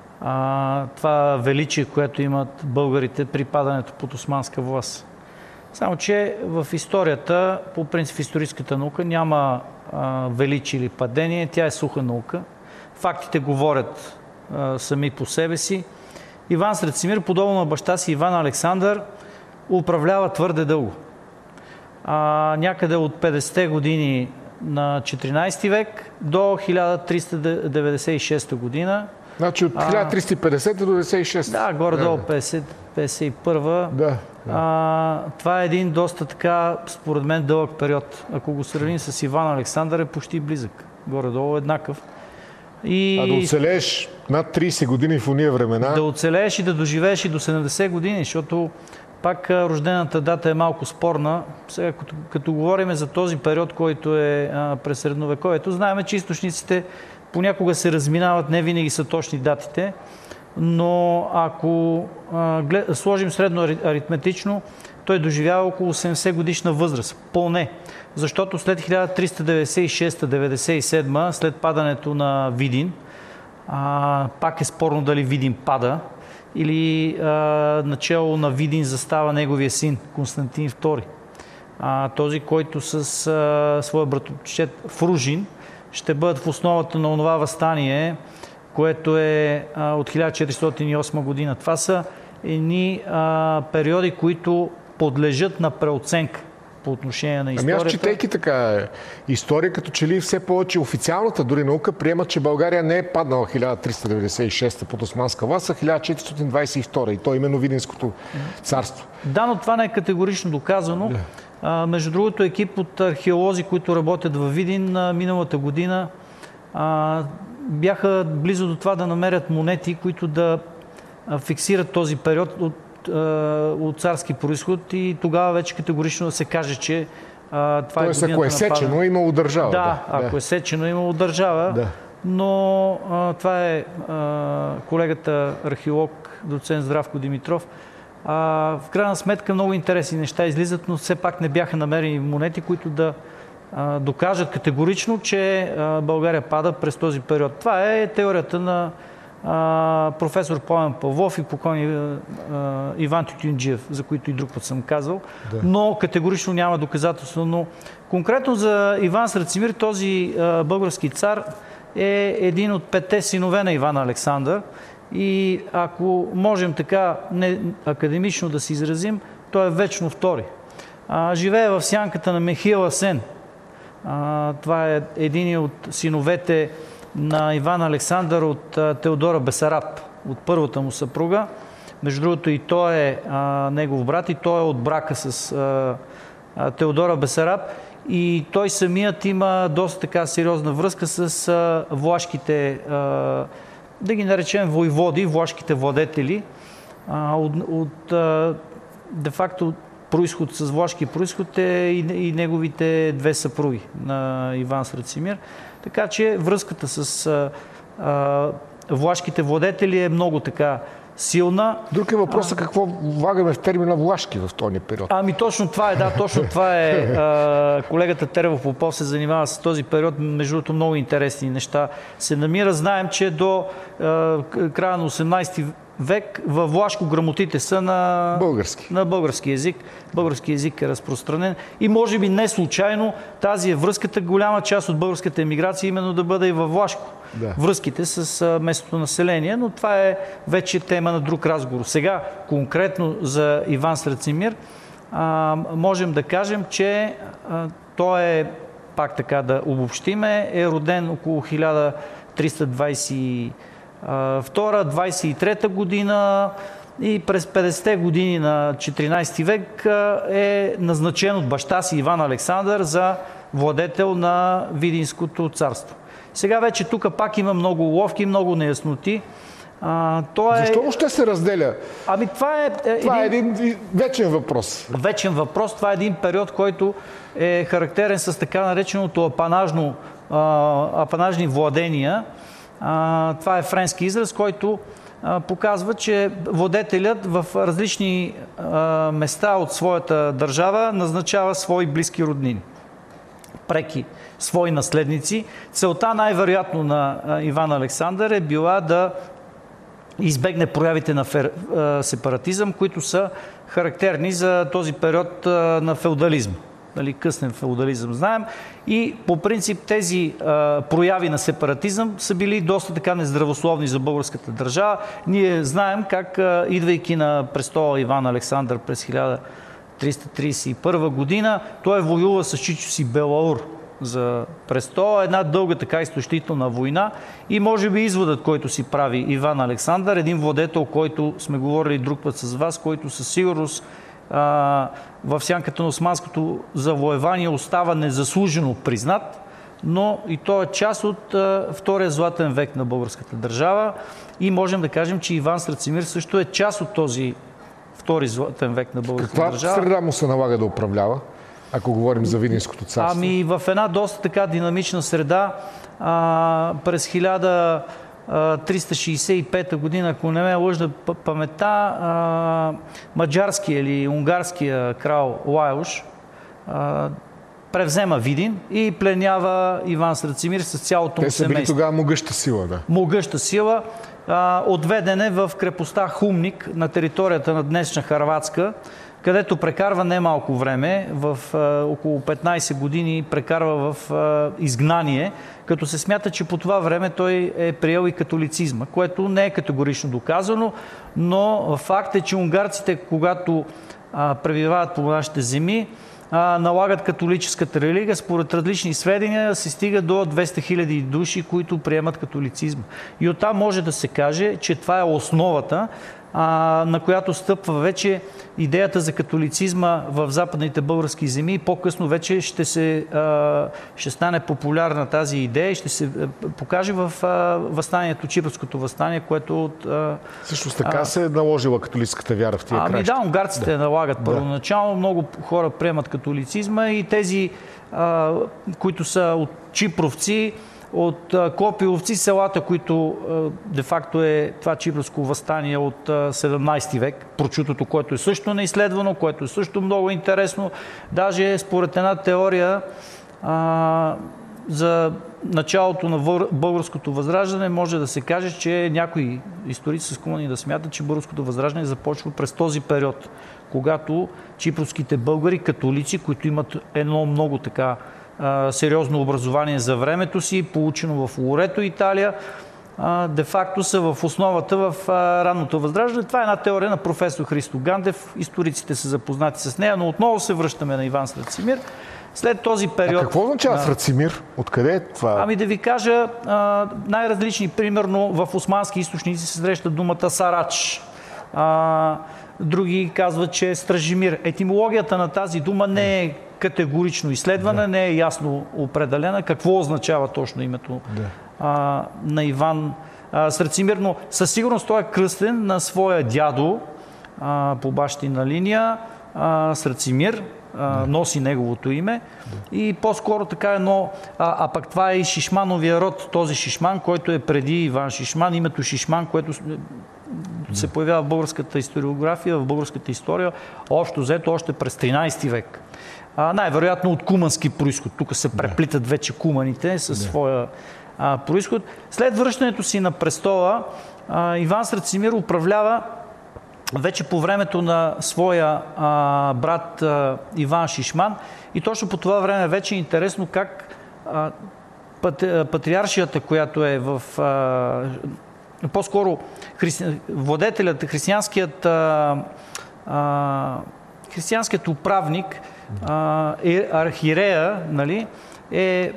Speaker 5: а, това величие, което имат българите при падането под османска власт. Само че в историята, по принцип в историческата наука, няма а, величие или падение, тя е суха наука. Фактите говорят а, сами по себе си. Иван Срацимир, подобно на баща си Иван Александър, управлява твърде дълго. А, някъде от петдесетте години на четиринайсети век до хиляда триста деветдесет и шеста година.
Speaker 1: Значи от хиляда триста и петдесета до деветдесет и шеста.
Speaker 5: Да, горе-долу петдесет петдесет и първа.
Speaker 1: Да, да.
Speaker 5: А, това е един доста така, според мен, дълъг период. Ако го сравним с Иван Александър, е почти близък. Горе-долу еднакъв. И...
Speaker 1: А да оцелееш над трийсет години в уния времена...
Speaker 5: Да оцелееш и да доживееш и до седемдесет години, защото пак рождената дата е малко спорна. Сега, като, като говорим за този период, който е а, през средновековието, знаем, че източниците понякога се разминават, не винаги са точни датите, но ако а, глед, сложим средно аритметично, той доживява около седемдесет годишна възраст. Поне. Защото след хиляда триста деветдесет и шеста деветдесет и седма, след падането на Видин, а, пак е спорно дали Видин пада, или а, начало на Видин застава неговия син Константин втори. А, този, който с а, своя братовчет Фружин ще бъдат в основата на онова въстание, което е а, от хиляда четиристотин и осма година. Това са едни а, периоди, които подлежат на преоценка по отношение на историята.
Speaker 1: Ами аз, четейки така история, като че ли все повече официалната дори наука приема, че България не е паднала хиляда триста деветдесет и шеста под османска власт, а хиляда четиристотин двайсет и втора и то именно Видинското царство.
Speaker 5: Да, но това не е категорично доказано. Да. А, между другото, екип от археолози, които работят във Видин, а, миналата година а, бяха близо до това да намерят монети, които да а, фиксират този период от от царски произход и тогава вече категорично да се каже, че а, това
Speaker 1: Тоест,
Speaker 5: е годината
Speaker 1: ако е сечено, е имало държава.
Speaker 5: Да,
Speaker 1: да,
Speaker 5: ако
Speaker 1: да.
Speaker 5: е сечено, е имало държава,
Speaker 1: да.
Speaker 5: но а, това е а, колегата археолог, доцент Здравко Димитров. А, в крайна сметка много интересни неща излизат, но все пак не бяха намерени монети, които да а, докажат категорично, че а, България пада през този период. Това е теорията на Uh, професор Пламен Павлов и покойни uh, Иван Тютюнджиев, за които и друг път съм казал, да. Но категорично няма доказателство. Но конкретно за Иван Срацимир, този uh, български цар е един от петте синове на Иван Александър и ако можем така не академично да се изразим, той е вечно втори. Uh, живее в сянката на Мехил Асен. Uh, това е един от синовете на Иван Александър от а, Теодора Бесараб, от първата му съпруга. Между другото и той е а, негов брат и той е от брака с а, а, Теодора Бесараб и той самият има доста така сериозна връзка с а, влашките, а, да ги наречем войводи, влашките владетели, а, от, от а, де-факто произход с влашки произход е и, и неговите две съпруги на Иван Срацимир. Така че връзката с а, а, влашките владетели е много така силна.
Speaker 1: Друг е въпросът а... какво влагаме в термина влашки в този период.
Speaker 5: Ами точно това е, да, точно това е. А, колегата Тервов Попов се занимава с този период, между другото много интересни неща се намира. Знаем, че до а, края на осемнайсети век във Влашко грамотите са на
Speaker 1: български.
Speaker 5: на български език. Български език е разпространен и може би не случайно тази е връзката, голяма част от българската емиграция именно да бъде и във Влашко. Да. Връзките с местното население, но това е вече тема на друг разговор. Сега, конкретно за Иван Срацимир, а, можем да кажем, че а, той е, пак така да обобщиме, е роден около хиляда триста двадесет и втора двадесет и трета година и през петдесетте години на четиринадесети век е назначен от баща си Иван Александър за владетел на Видинското царство. Сега вече тук пак има много уловки, много неясноти. А, той е...
Speaker 1: Защо още се разделя?
Speaker 5: Ами това е...
Speaker 1: Това
Speaker 5: един...
Speaker 1: е един вечен въпрос.
Speaker 5: Вечен въпрос. Това е един период, който е характерен с така нареченото апанажно, а, апанажни владения. А, това е френски израз, който а, показва, че владетелят в различни а, места от своята държава назначава свои близки роднини. Преки свои наследници. Целта най-вероятно на а, Иван Александър е била да избегне проявите на фер... а, сепаратизъм, които са характерни за този период а, на феодализма. Нали, късен феодализъм, знаем. И по принцип тези а, прояви на сепаратизъм са били доста така нездравословни за българската държава. Ние знаем как, а, идвайки на престола Иван Александър през хиляда триста тридесет и първа година, той воюва с чичо си Белаур за престола. Една дълга така изтощителна война и може би изводът, който си прави Иван Александър, един владетел, който сме говорили друг път с вас, който със сигурност в сянката на османското завоевание остава незаслужено признат, но и то е част от втория златен век на българската държава и можем да кажем, че Иван Срацимир също е част от този втори златен век на българската
Speaker 1: Каква
Speaker 5: държава.
Speaker 1: Каква среда му се налага да управлява, ако говорим за Видинското царство?
Speaker 5: Ами в една доста така динамична среда а, през хиляда триста шейсет и пета година, ако не ме лъжна паметта, маджарския или унгарския крал Лайош превзема Видин и пленява Иван Срацимир с цялото му семейство.
Speaker 1: Те са били тогава могъща сила, да.
Speaker 5: Могъща сила. Отведен е в крепостта Хумник на територията на днешна Хърватска, където прекарва немалко време, в а, около петнадесет години прекарва в а, изгнание, като се смята, че по това време той е приел и католицизма, което не е категорично доказано, но факт е, че унгарците, когато а, пребивават по нашите земи, а, налагат католическата религия. Според различни сведения се стига до двеста хиляди души, които приемат католицизма. И оттам може да се каже, че това е основата, а, на която стъпва вече идеята за католицизма в западните български земи. По-късно вече ще, се, а, ще стане популярна тази идея и ще се покаже в а, възстанието, Чипърското въстание, което от... А,
Speaker 1: Също така а, се е наложила католическата вяра в тия
Speaker 5: ами
Speaker 1: кращи.
Speaker 5: Да, унгарците да. налагат да. първоначално. Много хора приемат католицизма и тези, а, които са от чипровци, от Клопиловци, селата, които де-факто е това Чипърско въстание от седемнадесети век, прочутото, което е също неизследвано, което е също много интересно. Даже според една теория а, за началото на българското възраждане може да се каже, че някои историци са склонни да смятат, че българското възраждане започва през този период, когато чипровските българи, католици, които имат едно много така сериозно образование за времето си, получено в Лорето, Италия, де-факто са в основата в ранното възраждане. Това е една теория на професор Христо Гандев. Историците са запознати с нея, но отново се връщаме на Иван Срацимир. След този период...
Speaker 1: А какво означава Срацимир? Откъде е това?
Speaker 5: Ами да ви кажа, най-различни, примерно в османски източници се среща думата Сарач. Други казват, че е Стражимир. Етимологията на тази дума не е категорично изследване, да. не е ясно определена какво означава точно името да. а, на Иван а, Срацимир, но със сигурност той е кръстен на своя дядо а, по бащина линия, а, Срацимир, а, да. носи неговото име да. и по-скоро така едно, а, а пък това е и Шишмановия род, този Шишман, който е преди Иван Шишман, името Шишман, което се появява в българската историография, в българската история, общо взето още през тринадесети век. А, най-вероятно от кумански произход. Тук се преплитат да. вече куманите със да. своя а, произход. След връщането си на престола, а, Иван Страцимир управлява вече по времето на своя а, брат а, Иван Шишман и точно по това време вече е интересно как а, патриаршията, която е в... А, по-скоро христи... владетелят, християнският, а, а, християнският управник, а, е, архиерея, нали, е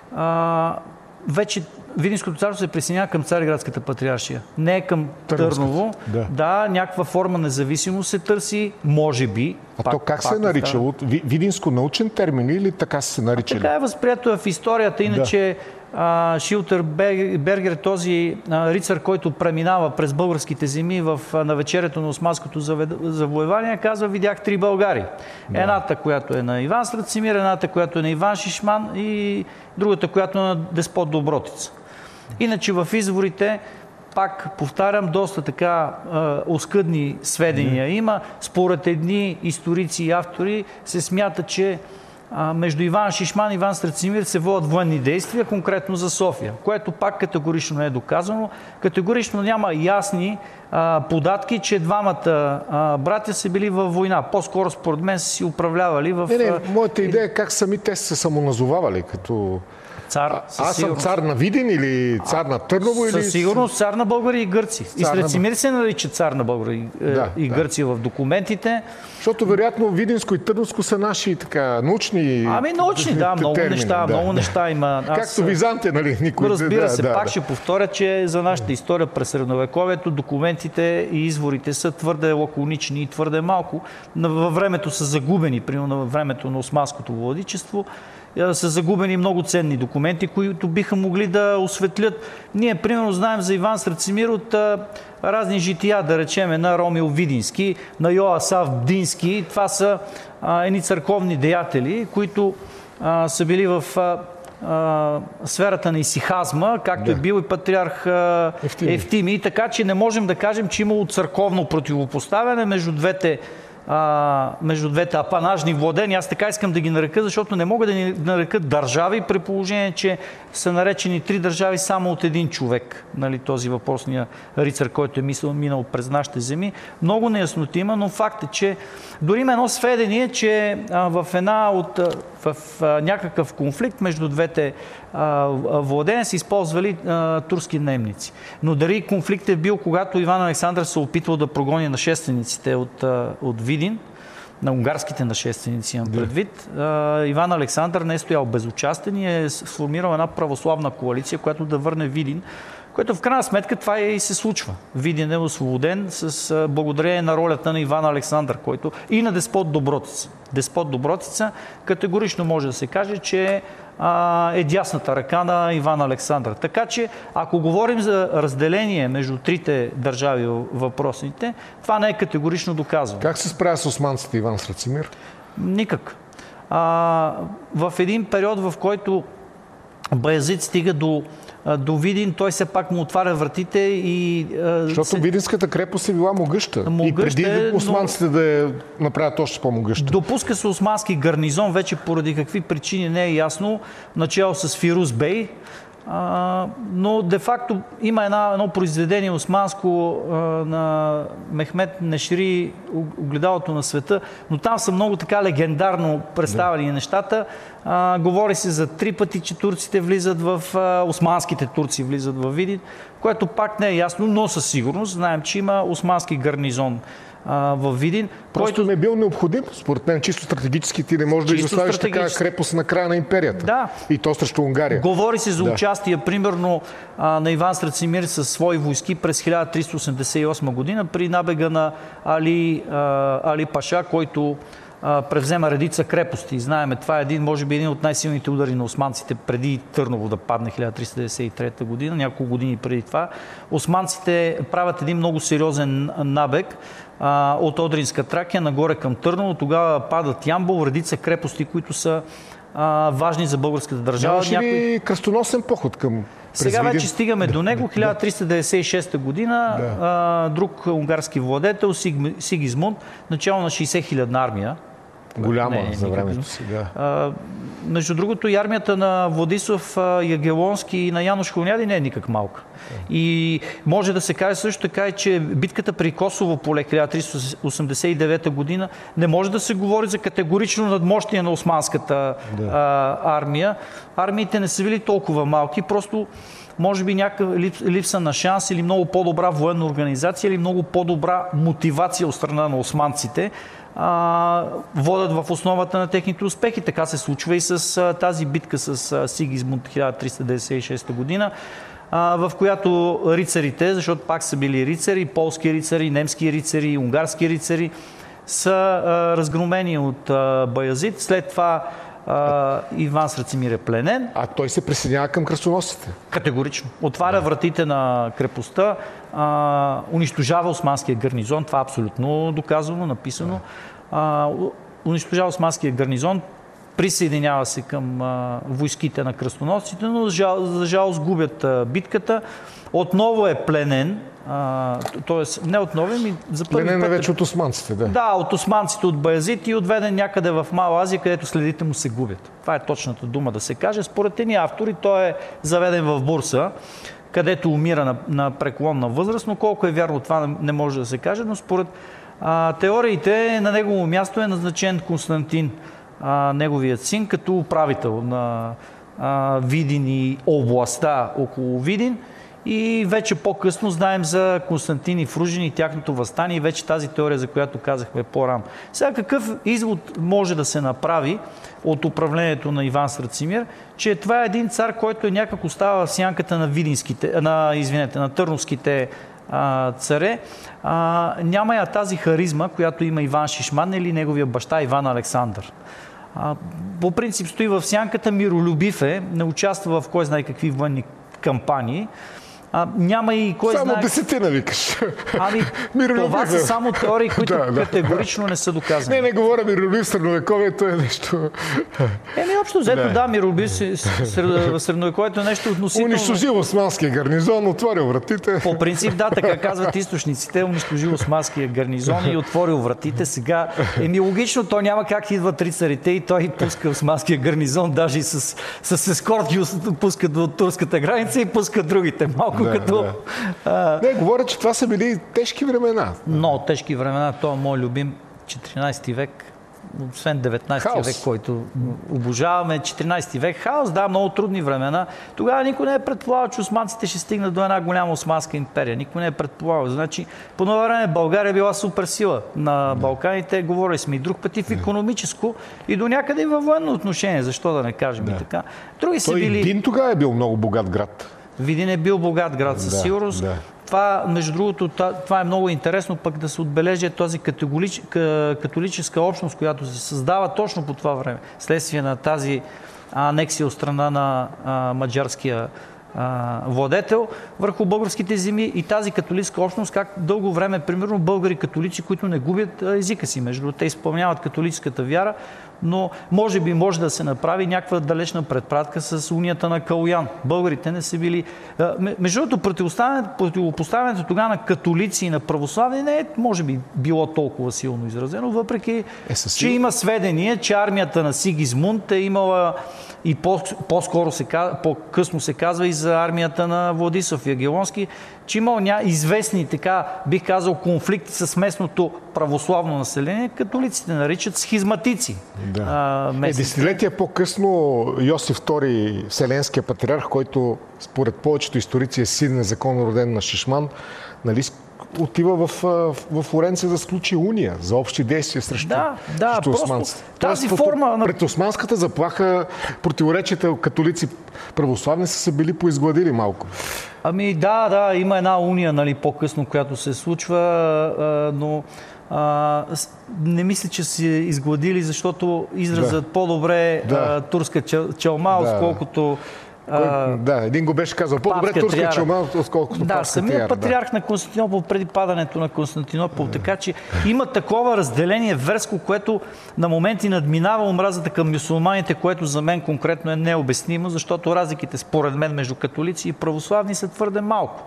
Speaker 5: а, вече Видинското царство се присъединява към Цариградската патриаршия. Не е към Търново. Да. да, някаква форма независимост се търси, може би.
Speaker 1: А
Speaker 5: пак,
Speaker 1: то как
Speaker 5: пак
Speaker 1: се е наричало? Видинско научен термин или така се наричали?
Speaker 5: Така е възприето в историята. Иначе да. Шилтер Бергер, този а, рицар, който преминава през българските земи в а, навечерието на османското завоевание, казва: видях три Българи. Да. Едната, която е на Иван Страцимир, едната, която е на Иван Шишман и другата, която е на Деспот Добротица. Иначе в изворите, пак повтарям, доста така а, оскъдни сведения mm. има. Според едни историци и автори се смята, че а, между Иван Шишман и Иван Страцимир се водят военни действия, конкретно за София, което пак категорично не е доказано. Категорично няма ясни а, податки, че двамата а, братя са били във война. По-скоро, според мен, са си управлявали в...
Speaker 1: Не, не, моята идея е как сами те се самоназовавали като...
Speaker 5: Цар,
Speaker 1: а, аз съм цар на Видин или цар на Търново? Или...
Speaker 5: Със сигурност цар на българи и гърци. Цар и Страцимир на... се нарича цар на българи да, и да. гърци в документите.
Speaker 1: Защото вероятно Видинско и Търновско са наши така научни...
Speaker 5: Ами научни, да, много термини, неща, да. много неща има. Аз...
Speaker 1: Както Византия, нали? Никой...
Speaker 5: Разбира се,
Speaker 1: да,
Speaker 5: пак
Speaker 1: да.
Speaker 5: ще повторя, че за нашата история през средновековието документите и изворите са твърде лаконични и твърде малко. Във времето са загубени, примерно във времето на османското владичество, са загубени много ценни документи, които биха могли да осветлят. Ние, примерно, знаем за Иван Страцимир от а, разни жития, да речеме, на Ромил Видински, на Йоасав Бдински. Това са а, едни църковни деятели, които а, са били в а, а, сферата на исихазма, както да. е бил и патриарх а, Ефтимий. Ефтимий. Така че не можем да кажем, че имало църковно противопоставяне между двете А, между двете апанажни владения. Аз така искам да ги нарека, защото не могат да ни нарекат държави, при положение, че са наречени три държави само от един човек. Нали, този въпросния рицар, който е мислил, минал през нашите земи. Много неясноти има, но факт е, че дори има едно сведение, че а, в една от в, в а, някакъв конфликт между двете а, владения са използвали а, турски наемници. Но дали конфликт е бил, когато Иван Александър се опитвал да прогони нашествениците от, от Видин, на унгарските нашественици имам предвид, а, Иван Александър не е стоял безучастен и е сформирал една православна коалиция, която да върне Видин, което в крайна сметка това и се случва. Видин е освободен с а, благодарение на ролята на Иван Александър, който и на Деспот Добротица. Деспот Добротица категорично може да се каже, че а, е дясната ръка на Иван Александър. Така че, ако говорим за разделение между трите държави въпросните, това не е категорично доказано.
Speaker 1: Как се справя с османците Иван Страцимир?
Speaker 5: Никак. А, в един период, в който Баязид стига до до Видин, той все пак му отваря вратите и...
Speaker 1: Защото се... Видинската крепост е била могъща. могъща и преди османците но... да я направят още по-могъща.
Speaker 5: Допуска се османски гарнизон, вече поради какви причини не е ясно, начало с Фирус Бей, а, но де-факто има една, едно произведение османско а, на Мехмед Нешри, Огледалото на света, но там са много така легендарно представени да. нещата. А, говори се за три пъти, че турците влизат в... А, османските турци влизат в Видин, което пак не е ясно, но със сигурност знаем, че има османски гарнизон в Видин.
Speaker 1: Просто който... не е бил необходим, според мен, чисто стратегически ти не можеш да изоставиш така крепост на края на империята.
Speaker 5: Да.
Speaker 1: И то срещу Унгария.
Speaker 5: Говори се за
Speaker 1: да.
Speaker 5: участие, примерно, на Иван Страцимир със свои войски през хиляда триста осемдесет и осма година при набега на Али, Али Паша, който превзема редица крепости. Знаеме, това е един, може би, един от най-силните удари на османците преди Търново да падне хиляда триста деветдесет и трета година, няколко години преди това. Османците правят един много сериозен набег а, от Одринска Тракия нагоре към Търново. Тогава падат Ямбол, редица крепости, които са а, важни за българската държава.
Speaker 1: Нямаше някой... ли кръстоносен поход към
Speaker 5: Сега вече стигаме
Speaker 1: да,
Speaker 5: до него.
Speaker 1: Да,
Speaker 5: хиляда триста деветдесет и шеста година да. а, друг унгарски владетел, Сиг, Сигизмунд, начало на шейсет хилядна армия.
Speaker 1: Голяма не, за времето си, да.
Speaker 5: между другото, и армията на Владислав Ягелонски и на Янош Хруняди не е никак малка. И може да се каже също така и, че битката при Косово поле хиляда триста осемдесет и девета година не може да се говори за категорично надмощие на османската да. а, армия. Армиите не са били толкова малки, просто може би някаква липса на шанс или много по-добра военна организация или много по-добра мотивация от страна на османците а, водят в основата на техните успехи. Така се случва и с а, тази битка с а, Сигизмунд хиляда триста деветдесет и шеста година, а, в която рицарите, защото пак са били рицари, полски рицари, немски рицари, унгарски рицари, са а, разгромени от а, Баязид. След това Uh, Иван Срацимир е пленен.
Speaker 1: А той се присъединява към кръстоносците?
Speaker 5: Категорично. Отваря да. вратите на крепостта, uh, унищожава османския гарнизон. Това е абсолютно доказано, написано. Да. Uh, унищожава османския гарнизон, присъединява се към uh, войските на кръстоносците, но за, жал, за жалост губят uh, битката. Отново е пленен. Т.е. не отново, ми за първи
Speaker 1: пленен
Speaker 5: път...
Speaker 1: вече от османците, да.
Speaker 5: Да, от османците, от Баязид и отведен някъде в Мала Азия, където следите му се губят. Това е точната дума да се каже. Според едни автори той е заведен в Бурса, където умира на, на преклонна възраст, но колко е вярно това не може да се каже, но според а, теориите на негово място е назначен Константин, а, неговият син, като управител на а, Видин и областта около Видин. И вече по-късно знаем за Константин и Фружин и тяхното въстание и вече тази теория, за която казахме по-рано. Сега какъв извод може да се направи от управлението на Иван Срацимир, че това е един цар, който е някак остава в сянката на видинските, на, извинете, на търновските а, царе. А, няма я тази харизма, която има Иван Шишман или неговия баща Иван Александър. А, по принцип стои в сянката, миролюбив е, не участва в кой знае какви военни кампании. А, няма и кой
Speaker 1: само
Speaker 5: знае...
Speaker 1: Само десетина викаш.
Speaker 5: Ами, това са само теории, които да, категорично да. не са доказани.
Speaker 1: Не, не говоря миролюбив средновековието е нещо...
Speaker 5: Еми, общо взето, да, да миролюбив в средновековието е нещо относително...
Speaker 1: Унищожил османския гарнизон, отворил вратите.
Speaker 5: По принцип, да, така казват източниците. Унищожил османския гарнизон и отворил вратите. Сега, еми, логично, то няма как идват рицарите и той пуска османския гарнизон, даже и с, с ескорт ги пуска до турската граница и пуска другите. Малко
Speaker 1: Да,
Speaker 5: като...
Speaker 1: Да.
Speaker 5: А...
Speaker 1: Не, говоря, че това са били тежки времена.
Speaker 5: Много тежки времена. Това е мой любим четиринайсети век, освен деветнайсети век, който обожаваме. четиринайсети век. Хаос, да, много трудни времена. Тогава никой не е предполагал, че османците ще стигнат до една голяма османска империя. Никой не е предполагал. Значи, по това време България е била суперсила на Балканите. Говорили сме и друг път и в икономическо, и до някъде и във военно отношение. Защо да не кажем
Speaker 1: да.
Speaker 5: и така. Други са
Speaker 1: Той
Speaker 5: били...
Speaker 1: Видин тогава е бил много богат град.
Speaker 5: Видин е бил богат град със
Speaker 1: да,
Speaker 5: сигурност.
Speaker 1: Да.
Speaker 5: Това, между другото, това е много интересно пък да се отбележи този католич, католическа общност, която се създава точно по това време, следствие на тази анексия от страна на а, маджарския а, владетел върху българските земи и тази католическа общност, как дълго време, примерно, българи католици, които не губят а, езика си. Между другото, те изпълняват католическата вяра, но може би може да се направи някаква далечна предпратка с унията на Калоян. Българите не са били... Между другото, противопоставянето тогава на католици и на православни не е, може би, било толкова силно изразено, въпреки, е, че има сведения, че армията на Сигизмунд е имала и по-скоро се казва, по-късно се казва и за армията на Владислав Ягелонски, че имал ня... известни, така бих казал, конфликти с местното православно население. Католиците наричат схизматици.
Speaker 1: Да. А, е, десетилетия по-късно Йосиф втори Вселенския патриарх, който според повечето историци е син незаконно роден на Шишман, нали, отива в, в Флоренция да сключи уния за общи действия срещу,
Speaker 5: да, да,
Speaker 1: срещу османците.
Speaker 5: Тази Тоест, форма на...
Speaker 1: Пред османската заплаха противоречията католици православни са се били поизгладили малко.
Speaker 5: Ами да, да, има една уния, нали, по-късно, която се случва, а, но а, не мисля, че си изгладили, защото изразът да. по-добре да. а, турска чалма, да. отколкото...
Speaker 1: Кой, да, един го беше казал. По-добре турска чалма, отколкото
Speaker 5: да,
Speaker 1: папска
Speaker 5: самият
Speaker 1: тиара.
Speaker 5: патриарх
Speaker 1: да.
Speaker 5: на Константинопол преди падането на Константинопол. Да. Така че има такова разделение верско, което на моменти надминава омразата към мюсюлманите, което за мен конкретно е необяснимо, защото разликите според мен между католици и православни са твърде малко.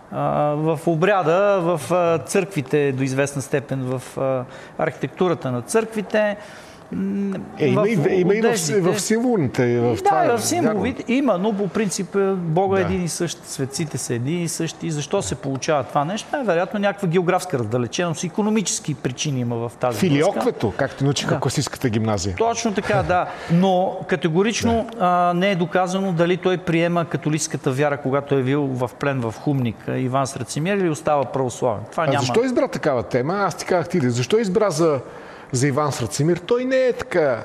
Speaker 5: В обряда, в църквите до известна степен, в архитектурата на църквите,
Speaker 1: Е, има,
Speaker 5: в,
Speaker 1: и, има и в,
Speaker 5: одеждите.
Speaker 1: в символните. В
Speaker 5: Да,
Speaker 1: това,
Speaker 5: в символите има, но по принцип Бога е да. един и същ, светците са едни и същи. Защо се получава това нещо? Най-вероятно някаква географска раздалеченост, икономически причини има в тази
Speaker 1: филиоквето, както научиха да. класическата гимназия.
Speaker 5: Точно така, да. Но категорично да. а, не е доказано дали той приема католическата вяра, когато е бил в плен в Хумник Иван Страцимир, или остава православен. Това
Speaker 1: а
Speaker 5: няма.
Speaker 1: Защо избра такава тема? Аз ти казах ти, защо избра за, за Иван Страцимир? Той не е така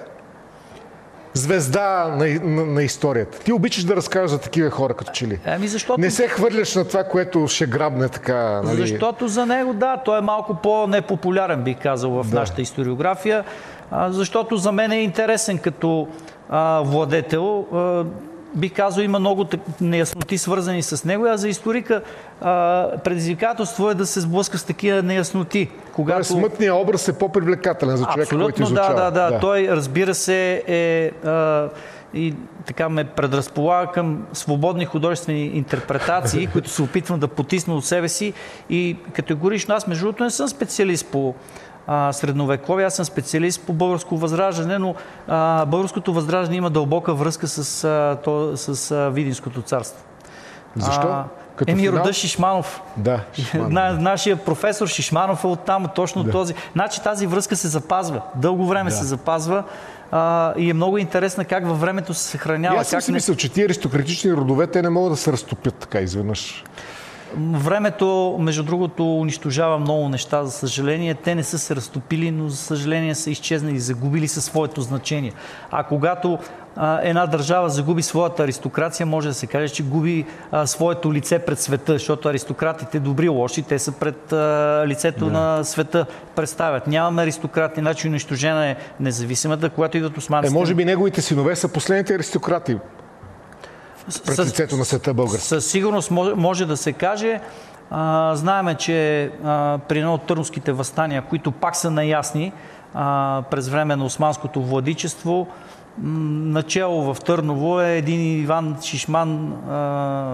Speaker 1: звезда на, на, на историята. Ти обичаш да разкажеш за такива хора, като че ли.
Speaker 5: Ами защото...
Speaker 1: Не се хвърляш на това, което ще грабне така. Нали?
Speaker 5: Защото за него, да, той е малко по-непопулярен, бих казал, в
Speaker 1: да.
Speaker 5: нашата историография. А, защото за мен е интересен като а, владетел. А, бих казал, има много неясноти свързани с него, а за историка а, предизвикателство е да се сблъска с такива неясноти. Когато...
Speaker 1: Смътният образ е по-привлекателен за човека,
Speaker 5: абсолютно,
Speaker 1: който изучава.
Speaker 5: Да, да, да. Той, разбира се, е а, и така ме предразполага към свободни художествени интерпретации, които се опитвам да потисна от себе си. И категорично аз, между другото, не съм специалист по а, средновековие, аз съм специалист по българско възраждане, но а, българското възраждане има дълбока връзка с, а, то, с а, Видинското царство.
Speaker 1: Защо?
Speaker 5: А,
Speaker 1: Като
Speaker 5: Еми,
Speaker 1: финал?
Speaker 5: рода Шишманов.
Speaker 1: Да, Шишманов.
Speaker 5: На, нашия професор Шишманов е оттам, точно да. този. Значи тази връзка се запазва. Дълго време да. се запазва а, и е много интересна как във времето се съхранява.
Speaker 1: И аз
Speaker 5: как
Speaker 1: си
Speaker 5: не...
Speaker 1: мисля, че тия аристократични родове, те не могат да се разтопят така изведнъж.
Speaker 5: Времето, между другото, унищожава много неща, за съжаление. Те не са се разтопили, но за съжаление са изчезнали, загубили със своето значение. А когато а, една държава загуби своята аристокрация, може да се каже, че губи а, своето лице пред света, защото аристократите, добри лоши, те са пред а, лицето да. на света представят. Нямаме аристократи, значи унищожена е независимата, когато идват османците.
Speaker 1: Е, може би неговите синове са последните аристократи пред лицето на света български.
Speaker 5: Със сигурност може, може да се каже. А, знаеме, че а, при едно от търновските въстания, които пак са наясни а, през време на османското владичество, м- начало в Търново е един Иван Шишман, а,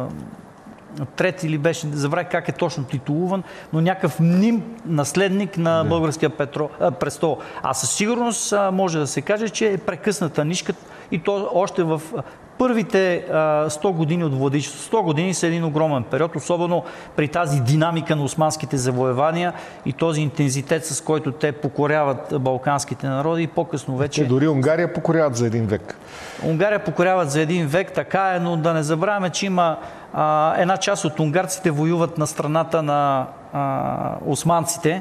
Speaker 5: трети ли беше, забравих как е точно титулуван, но някакъв мним наследник на да. българския петро, а, престол. А със сигурност а, може да се каже, че е прекъсната нишка и то още в първите а, сто години от владичество. сто години са един огромен период, особено при тази динамика на османските завоевания и този интензитет, с който те покоряват балканските народи и по-късно вече...
Speaker 1: Те дори Унгария покоряват за един век.
Speaker 5: Унгария покоряват за един век, така е, но да не забравяме, че има а, една част от унгарците воюват на страната на а, османците.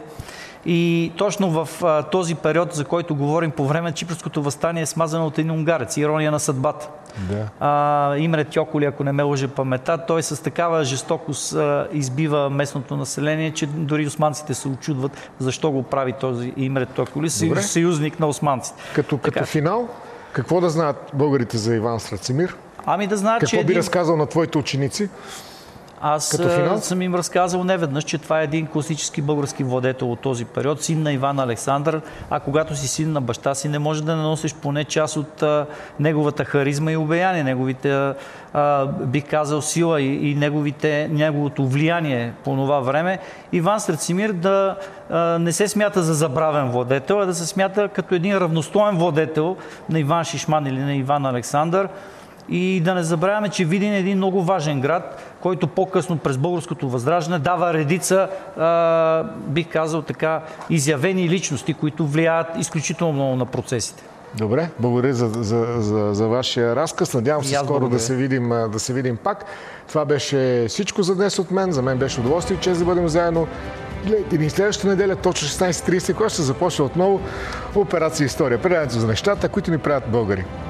Speaker 5: И точно в а, този период, за който говорим по време, Чипърското въстание е смазано от един унгарец. Ирония на съдбата.
Speaker 1: Да.
Speaker 5: А, Имре Тьоколи, ако не ме лъже паметта, той с такава жестокост а, избива местното население, че дори османците се очудват защо го прави този Имре Тьоколи, съюзник на османците.
Speaker 1: Като, като финал, какво да знаят българите за Иван Страцимир?
Speaker 5: Ами да знаят,
Speaker 1: какво
Speaker 5: че
Speaker 1: би
Speaker 5: един...
Speaker 1: разказал на твоите ученици?
Speaker 5: Аз съм им разказал неведнъж, че това е един класически български владетел от този период, син на Иван Александър, а когато си син на баща си, не може да не носиш поне част от а, неговата харизма и обаяние, неговите, а, бих казал, сила и, и неговите, неговото влияние по това време. Иван Страцимир да а, не се смята за забравен владетел, а да се смята като един равностоен владетел на Иван Шишман или на Иван Александър. И да не забравяме, че Видин е един много важен град, който по-късно през българското възраждане дава редица, а, бих казал така, изявени личности, които влияят изключително много на процесите.
Speaker 1: Добре, благодаря за, за, за, за вашия разказ. Надявам се скоро да се, видим, да се видим пак. Това беше всичко за днес от мен. За мен беше удоволствие и чест да бъдем заедно. Гледайте ни следващата неделя, точно шестнайсет и трийсет, когато ще започне отново Операция История. Предаването за нещата, които ни правят българи.